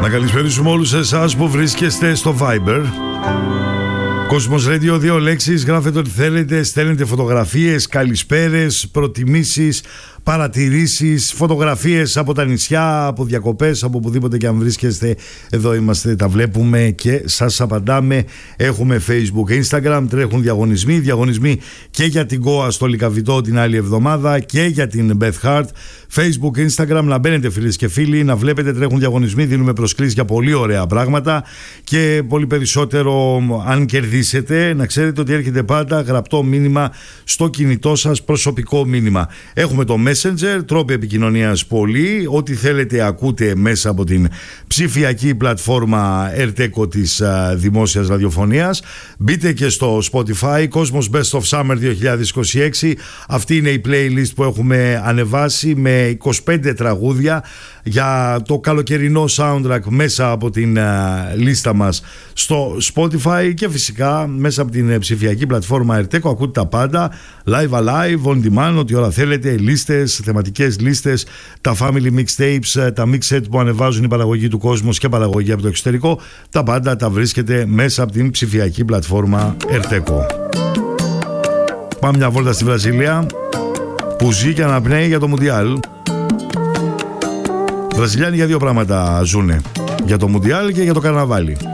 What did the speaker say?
Να καλησπέρισουμε όλους εσάς που βρίσκεστε στο Viber. Κόσμος Radio, 2 λέξεις, γράφετε ό,τι θέλετε, στέλνετε φωτογραφίες, καλησπέρες, προτιμήσεις, παρατηρήσεις, φωτογραφίες από τα νησιά, από διακοπές, από οπουδήποτε και αν βρίσκεστε. Εδώ είμαστε, τα βλέπουμε και σας απαντάμε. Έχουμε Facebook, Instagram, τρέχουν διαγωνισμοί και για την Goa στο Λυκαβητό την άλλη εβδομάδα και για την Beth Hart. Facebook, Instagram, να μπαίνετε φίλες και φίλοι, να βλέπετε, τρέχουν διαγωνισμοί, δίνουμε προσκλήσεις για πολύ ωραία πράγματα και πολύ περισσότερο αν κερδίσετε. Να ξέρετε ότι έρχεται πάντα γραπτό μήνυμα στο κινητό σας, προσωπικό μήνυμα. Έχουμε το Messenger, τρόποι επικοινωνίας πολλοί, ό,τι θέλετε ακούτε μέσα από την ψηφιακή πλατφόρμα Ερτέκο της δημόσιας ραδιοφωνίας. Μπείτε και στο Spotify, Κόσμος Best of Summer 2026. Αυτή είναι η playlist που έχουμε ανεβάσει με 25 τραγούδια για το καλοκαιρινό soundtrack μέσα από την λίστα μας στο Spotify και φυσικά μέσα από την ψηφιακή πλατφόρμα Ερτέκο. Ακούτε τα πάντα live, alive, on demand, ό,τι ώρα θέλετε, λίστες, θεματικές λίστες, τα family mixtapes, τα mixet που ανεβάζουν η παραγωγή του Κόσμος και παραγωγή από το εξωτερικό. Τα πάντα τα βρίσκετε μέσα από την ψηφιακή πλατφόρμα Ερτέκο. Πάμε μια βόλτα στη Βραζιλία που ζει και αναπνέει για το Μουντιάλ. Βραζιλιάνοι για δύο πράγματα ζουνε, για το Μουντιάλ και για το καρναβάλι.